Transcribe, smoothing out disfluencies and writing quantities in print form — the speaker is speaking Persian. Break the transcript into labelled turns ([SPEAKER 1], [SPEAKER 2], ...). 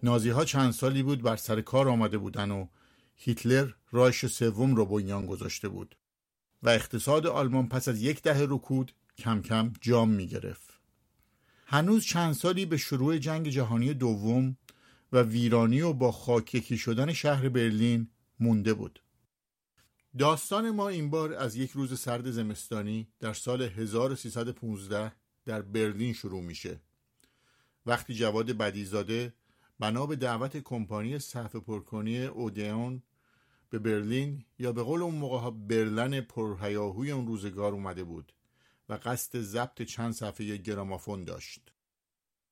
[SPEAKER 1] نازی‌ها چند سالی بود بر سر کار آمده بودن و هیتلر رایش سوم رو بنیان گذاشته بود و اقتصاد آلمان پس از 10 رکود کم کم جام می گرفت. هنوز چند سالی به شروع جنگ جهانی دوم و ویرانی و با خاک یکی شدن شهر برلین مونده بود. داستان ما این بار از یک روز سرد زمستانی در سال 1315 در برلین شروع میشه. وقتی جواد بدیزاده بنا به دعوت کمپانی صحف پرکنی اودئون به برلین یا به قول اون موقع ها برلن پرهیاهوی اون روزگار اومده بود و قصد ضبط چند صفحه گرامافون داشت.